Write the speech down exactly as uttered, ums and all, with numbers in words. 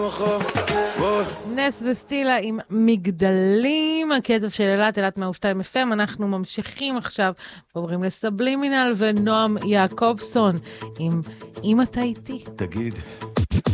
נס וסטילה עם מגדלים, הקטע של אלת, אלת מאה ושתיים אף אם. אנחנו ממשיכים עכשיו, עוברים לסבלימינל ונועם יעקובסון עם אם אתה איתי. תגיד